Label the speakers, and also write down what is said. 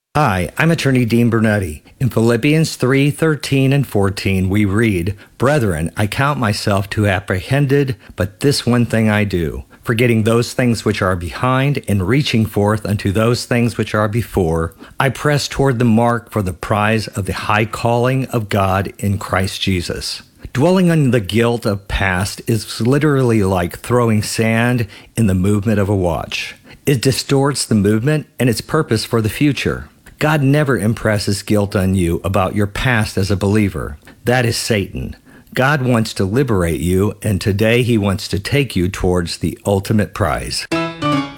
Speaker 1: Hi, I'm Attorney Dean Bernetti. In Philippians 3:13 and 14, we read, "Brethren, I count myself to have apprehended, but this one thing I do, forgetting those things which are behind and reaching forth unto those things which are before, I press toward the mark for the prize of the high calling of God in Christ Jesus." Dwelling on the guilt of past is literally like throwing sand in the movement of a watch. It distorts the movement and its purpose for the future. God never impresses guilt on you about your past as a believer. That is Satan. God wants to liberate you, and today he wants to take you towards the ultimate prize.